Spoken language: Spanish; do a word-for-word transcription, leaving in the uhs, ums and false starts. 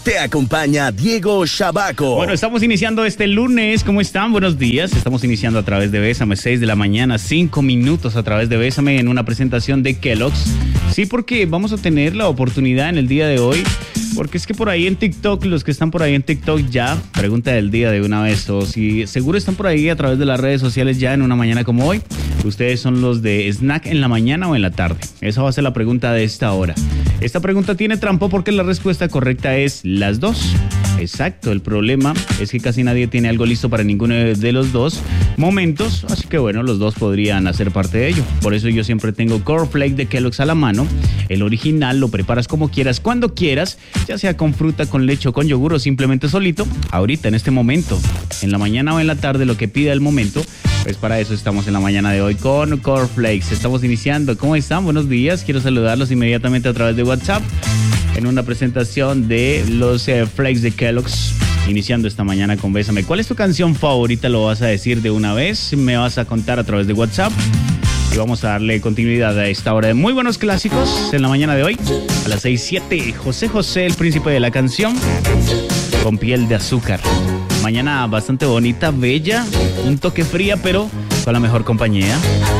te acompaña Diego Shabaco. Bueno, estamos iniciando este lunes. ¿Cómo están? Buenos días. Estamos iniciando a través de Bésame, seis de la mañana, cinco minutos a través de Bésame en una presentación de Kellogg's. Sí, porque vamos a tener la oportunidad en el día de hoy. Porque es que por ahí en TikTok, los que están por ahí en TikTok ya, pregunta del día de una vez, o si seguro están por ahí a través de las redes sociales ya en una mañana como hoy, ¿ustedes son los de snack en la mañana o en la tarde? Esa va a ser la pregunta de esta hora. Esta pregunta tiene trampa porque la respuesta correcta es las dos. Exacto, el problema es que casi nadie tiene algo listo para ninguno de los dos momentos, así que bueno, los dos podrían hacer parte de ello. Por eso yo siempre tengo Cornflake de Kellogg's a la mano. El original lo preparas como quieras, cuando quieras, ya sea con fruta, con leche o con yogur o simplemente solito, ahorita, en este momento, en la mañana o en la tarde, lo que pida el momento. Pues para eso estamos en la mañana de hoy con Cornflakes. Estamos iniciando. ¿Cómo están? Buenos días. Quiero saludarlos inmediatamente a través de WhatsApp en una presentación de los eh, Flakes de Kellogg's. Iniciando esta mañana con Bésame. ¿Cuál es tu canción favorita? Lo vas a decir de una vez. Me vas a contar a través de WhatsApp. Y vamos a darle continuidad a esta hora de muy buenos clásicos en la mañana de hoy. A las seis siete, José José, el príncipe de la canción, con piel de azúcar. Mañana bastante bonita, bella, un toque fría, pero con la mejor compañía.